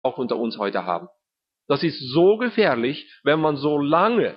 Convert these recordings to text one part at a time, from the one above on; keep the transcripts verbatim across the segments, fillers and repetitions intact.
auch unter uns heute haben. Das ist so gefährlich, wenn man so lange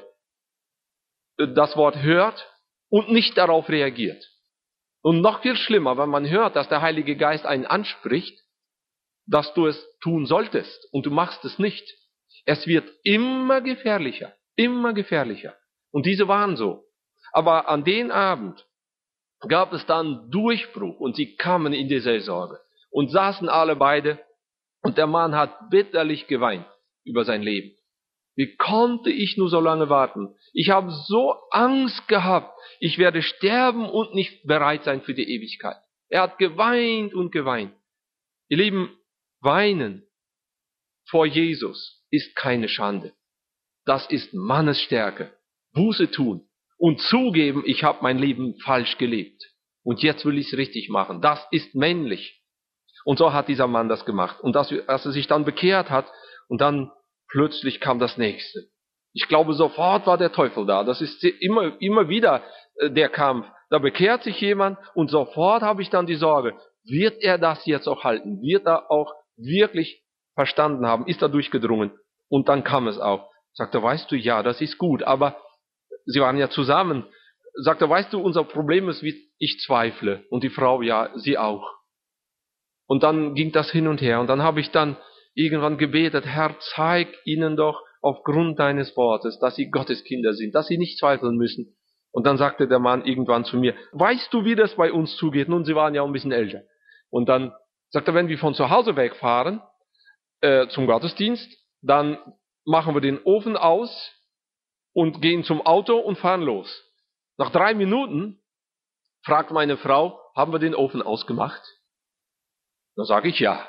das Wort hört und nicht darauf reagiert. Und noch viel schlimmer, wenn man hört, dass der Heilige Geist einen anspricht, dass du es tun solltest und du machst es nicht. Es wird immer gefährlicher, immer gefährlicher. Und diese waren so. Aber an den Abend gab es dann Durchbruch und sie kamen in die Seelsorge und saßen alle beide und der Mann hat bitterlich geweint über sein Leben. Wie konnte ich nur so lange warten? Ich habe so Angst gehabt, ich werde sterben und nicht bereit sein für die Ewigkeit. Er hat geweint und geweint. Ihr Lieben, weinen vor Jesus ist keine Schande. Das ist Mannesstärke. Buße tun und zugeben, ich habe mein Leben falsch gelebt. Und jetzt will ich es richtig machen. Das ist männlich. Und so hat dieser Mann das gemacht. Und dass, als er sich dann bekehrt hat und dann plötzlich kam das Nächste. Ich glaube, sofort war der Teufel da. Das ist immer, immer wieder äh, der Kampf. Da bekehrt sich jemand und sofort habe ich dann die Sorge, wird er das jetzt auch halten? Wird er auch wirklich verstanden haben? Ist er durchgedrungen? Und dann kam es auch. Sagt er, weißt du, ja, das ist gut, aber sie waren ja zusammen. Sagt er, weißt du, unser Problem ist, wie ich zweifle. Und die Frau, ja, sie auch. Und dann ging das hin und her. Und dann habe ich dann irgendwann gebetet, Herr, zeig ihnen doch aufgrund deines Wortes, dass sie Gottes Kinder sind, dass sie nicht zweifeln müssen. Und dann sagte der Mann irgendwann zu mir, weißt du, wie das bei uns zugeht? Nun, sie waren ja auch ein bisschen älter. Und dann sagt er, wenn wir von zu Hause wegfahren, äh, zum Gottesdienst, dann machen wir den Ofen aus und gehen zum Auto und fahren los. Nach drei Minuten fragt meine Frau, haben wir den Ofen ausgemacht? Dann sage ich ja.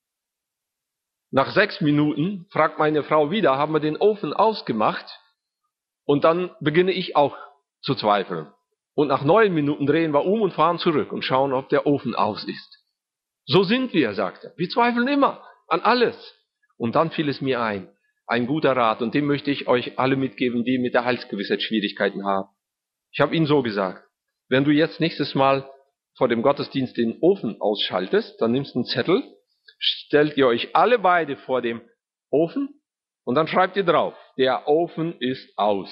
Nach sechs Minuten fragt meine Frau wieder, haben wir den Ofen ausgemacht? Und dann beginne ich auch zu zweifeln. Und nach neun Minuten drehen wir um und fahren zurück und schauen, ob der Ofen aus ist. So sind wir, sagt er. Wir zweifeln immer an alles. Und dann fiel es mir ein, ein guter Rat, und den möchte ich euch alle mitgeben, die mit der Heilsgewissheit Schwierigkeiten haben. Ich habe ihnen so gesagt, wenn du jetzt nächstes Mal vor dem Gottesdienst den Ofen ausschaltest, dann nimmst du einen Zettel, stellt ihr euch alle beide vor dem Ofen und dann schreibt ihr drauf, der Ofen ist aus.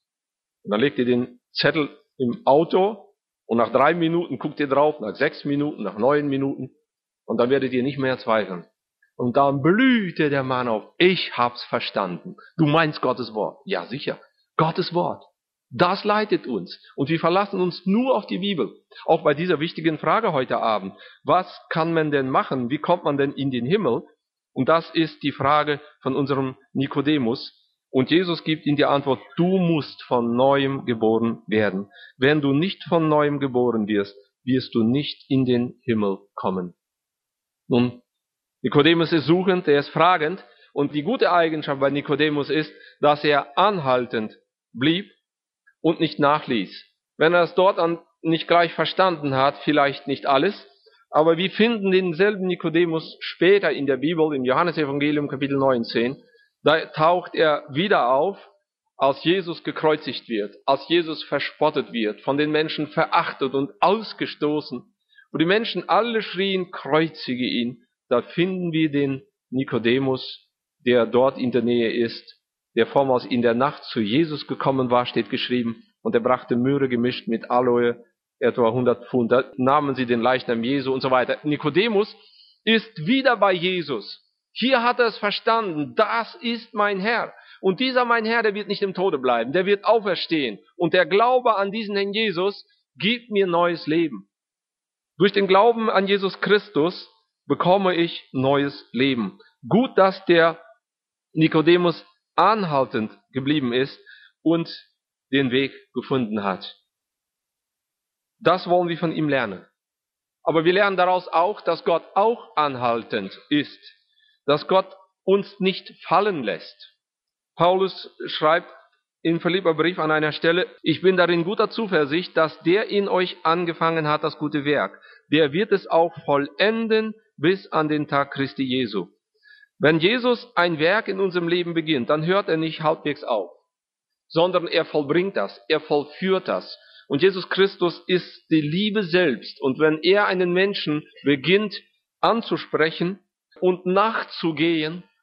Und dann legt ihr den Zettel im Auto und nach drei Minuten guckt ihr drauf, nach sechs Minuten, nach neun Minuten und dann werdet ihr nicht mehr zweifeln. Und dann blühte der Mann auf, ich hab's verstanden. Du meinst Gottes Wort. Ja, sicher, Gottes Wort. Das leitet uns. Und wir verlassen uns nur auf die Bibel. Auch bei dieser wichtigen Frage heute Abend. Was kann man denn machen? Wie kommt man denn in den Himmel? Und das ist die Frage von unserem Nikodemus. Und Jesus gibt ihm die Antwort, du musst von Neuem geboren werden. Wenn du nicht von Neuem geboren wirst, wirst du nicht in den Himmel kommen. Nun, Nikodemus ist suchend, er ist fragend. Und die gute Eigenschaft bei Nikodemus ist, dass er anhaltend blieb und nicht nachließ. Wenn er es dort an, nicht gleich verstanden hat, vielleicht nicht alles, aber wir finden denselben Nikodemus später in der Bibel, im Johannesevangelium Kapitel neunzehn, da taucht er wieder auf, als Jesus gekreuzigt wird, als Jesus verspottet wird, von den Menschen verachtet und ausgestoßen, wo die Menschen alle schrien, kreuzige ihn, da finden wir den Nikodemus, der dort in der Nähe ist, der vormals in der Nacht zu Jesus gekommen war, steht geschrieben, und er brachte Myrrhe gemischt mit Aloe, etwa hundert Pfund. Da nahmen sie den Leichnam Jesu und so weiter. Nikodemus ist wieder bei Jesus. Hier hat er es verstanden, das ist mein Herr. Und dieser mein Herr, der wird nicht im Tode bleiben, der wird auferstehen. Und der Glaube an diesen Herrn Jesus gibt mir neues Leben. Durch den Glauben an Jesus Christus bekomme ich neues Leben. Gut, dass der Nikodemus anhaltend geblieben ist und den Weg gefunden hat. Das wollen wir von ihm lernen. Aber wir lernen daraus auch, dass Gott auch anhaltend ist, dass Gott uns nicht fallen lässt. Paulus schreibt im Philipperbrief an einer Stelle, ich bin darin guter Zuversicht, dass der in euch angefangen hat, das gute Werk, der wird es auch vollenden bis an den Tag Christi Jesu. Wenn Jesus ein Werk in unserem Leben beginnt, dann hört er nicht halbwegs auf, sondern er vollbringt das, er vollführt das. Und Jesus Christus ist die Liebe selbst. Und wenn er einen Menschen beginnt anzusprechen, und nachzugehen